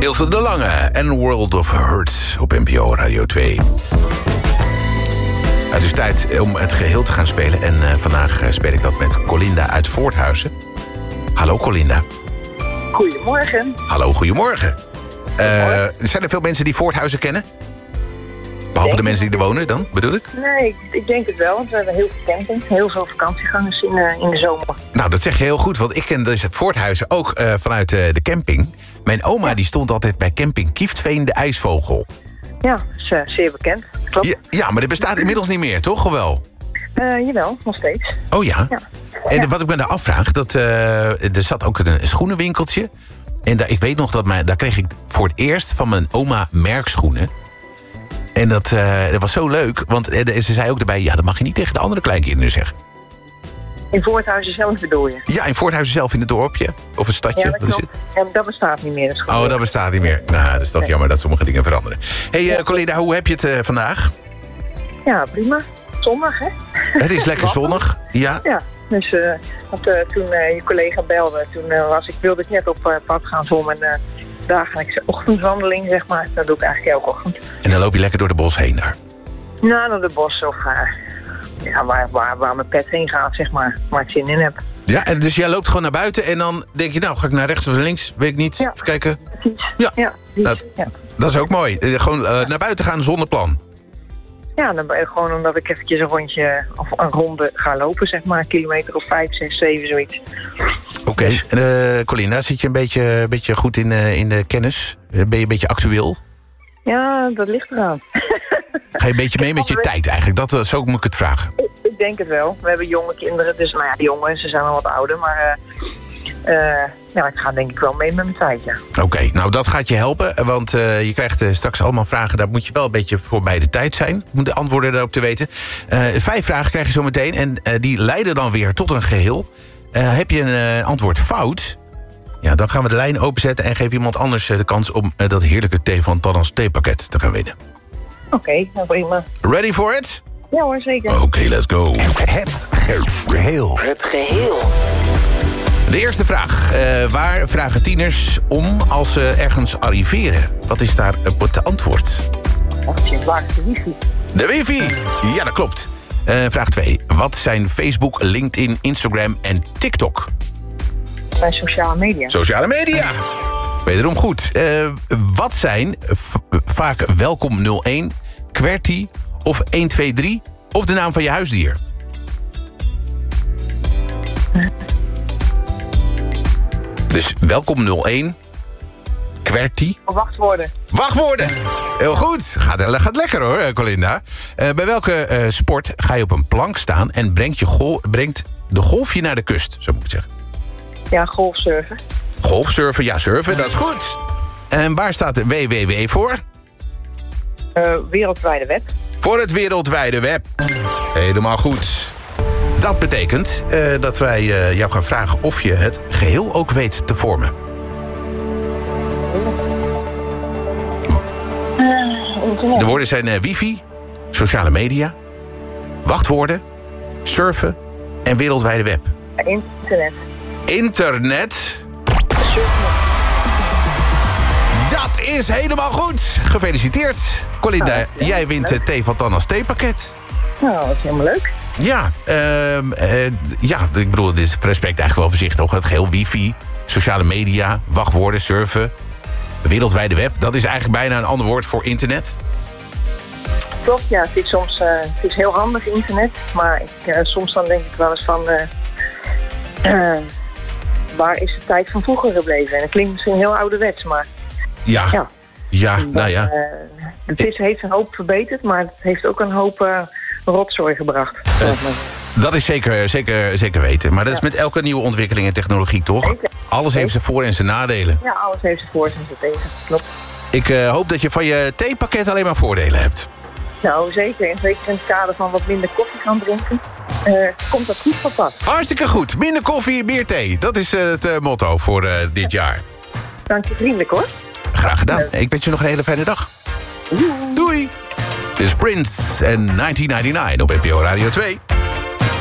Ilse de Lange en World of Hurt op NPO Radio 2. Het is tijd om het geheel te gaan spelen. En vandaag speel ik dat met Colinda uit Voorthuizen. Hallo Colinda. Goedemorgen. Hallo, goedemorgen. Zijn er veel mensen die Voorthuizen kennen? Behalve de mensen die er wonen dan, bedoel ik? Nee, ik denk het wel. Want we hebben heel veel camping. Heel veel vakantiegangers in de zomer. Nou, dat zeg je heel goed. Want ik ken dus Voorthuizen ook vanuit de camping. Mijn oma die stond altijd bij camping Kieftveen de IJsvogel. Ja, dat is zeer bekend. Klopt. Ja, maar dit bestaat inmiddels niet meer, toch? Of wel? Jawel, nog steeds. Oh ja? En wat ik me daar afvraag, er zat ook een schoenenwinkeltje. En ik weet nog daar kreeg ik voor het eerst van mijn oma merkschoenen. En dat was zo leuk, want ze zei ook erbij... ja, dat mag je niet tegen de andere kleinkinderen zeggen. In Voorthuizen zelf bedoel je? Ja, in Voorthuizen zelf in het dorpje. Of een stadje. Ja, dat klopt. En dat bestaat niet meer. Dat bestaat niet meer. Nou, dat is toch jammer dat sommige dingen veranderen. Hey, Colinda, hoe heb je het vandaag? Ja, prima. Zondag, hè? Het is lekker zonnig, ja. Ja, dus toen je collega belde... toen wilde ik net op pad gaan voor mijn dagelijkse ochtendwandeling, zeg maar. Dat doe ik eigenlijk elke ochtend. En dan loop je lekker door de bos heen daar? Nou, naar de bos of waar mijn pet heen gaat, zeg maar. Waar ik zin in heb. Ja, en dus jij loopt gewoon naar buiten en dan denk je... nou, ga ik naar rechts of naar links? Weet ik niet. Ja. Even kijken. Precies. Ja. Dat is ook mooi. Gewoon naar buiten gaan zonder plan. Ja, gewoon omdat ik eventjes een rondje of een ronde ga lopen, zeg maar. Een kilometer of 5, 6, 7, zoiets. Oké. Colinda, zit je een beetje goed in de kennis? Ben je een beetje actueel? Ja, dat ligt eraan. Ga je een beetje mee met je tijd eigenlijk? Zo moet ik het vragen. Ik denk het wel. We hebben jonge kinderen, dus nou ja, die jongen, ze zijn al wat ouder, maar... ik ga denk ik wel mee met mijn tijd, ja. Oké, nou dat gaat je helpen, want je krijgt straks allemaal vragen... daar moet je wel een beetje voor bij de tijd zijn, om de antwoorden daarop te weten. 5 vragen krijg je zo meteen en die leiden dan weer tot een geheel. Heb je een antwoord fout... ja, dan gaan we de lijn openzetten en geven iemand anders de kans... om dat heerlijke thee van Tannen's theepakket te gaan winnen. Oké, nou prima. Ready for it? Ja hoor, zeker. Oké, let's go. Het geheel. Het geheel. De eerste vraag. Waar vragen tieners om als ze ergens arriveren? Wat is daar het antwoord? Wacht, waar is de wifi? De wifi! Ja, dat klopt. Vraag 2. Wat zijn Facebook, LinkedIn, Instagram en TikTok? Bij sociale media. Sociale media! Wederom goed. Wat zijn vaak Welkom 01, QWERTY of 123 of de naam van je huisdier? Dus Welkom 01, QWERTY. Wachtwoorden. Wachtwoorden! Heel goed. Gaat lekker hoor, Colinda. Bij welke sport ga je op een plank staan en brengt de golfje naar de kust? Zo moet ik het zeggen. Ja, golfsurfen. Golfsurfen, ja, surfen, dat is goed. En waar staat de WWW voor? Wereldwijde web. Voor het wereldwijde web. Helemaal goed. Dat betekent dat wij jou gaan vragen of je het geheel ook weet te vormen. De woorden zijn wifi, sociale media, wachtwoorden, surfen en wereldwijde web. Internet. Internet. Dat is helemaal goed. Gefeliciteerd. Colinda, jij wint het thee van Tannen's theepakket. Nou, dat is helemaal leuk. Ja, ik bedoel, dit respect eigenlijk wel voor zich toch. Het geheel wifi, sociale media, wachtwoorden, surfen, wereldwijde web. Dat is eigenlijk bijna een ander woord voor internet. Klopt, ja. Het is heel handig internet. Maar soms dan denk ik wel eens van... waar is de tijd van vroeger gebleven? En dat klinkt misschien heel ouderwets, maar... Ja, nou ja. Het heeft een hoop verbeterd, maar het heeft ook een hoop rotzooi gebracht. Dat is zeker weten. Maar dat is met elke nieuwe ontwikkeling en technologie, toch? Zeker. Alles heeft zijn voor- en zijn nadelen. Ja, alles heeft zijn voor- en zijn tegen. Klopt. Ik hoop dat je van je theepakket alleen maar voordelen hebt. Nou, zeker. En zeker in het kader van wat minder koffie gaan drinken... komt dat goed van pas. Hartstikke goed. Minder koffie, meer thee. Dat is het motto voor dit jaar. Dank je vriendelijk, hoor. Graag gedaan. Ik wens je nog een hele fijne dag. Doei. Dit is Prince en 1999 op NPO Radio 2.